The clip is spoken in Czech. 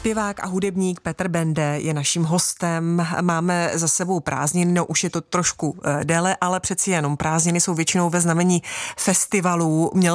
Zpěvák a hudebník Petr Bende je naším hostem. Máme za sebou prázdniny, no už je to trošku déle, ale přeci jenom prázdniny jsou většinou ve znamení festivalů. Měl